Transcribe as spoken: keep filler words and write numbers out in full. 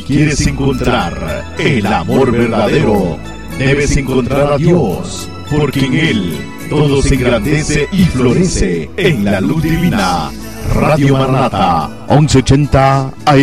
quieres encontrar el amor verdadero, debes encontrar a Dios, porque en Él todo se engrandece y florece en la luz divina. Radio Maranatha, once ochenta A M.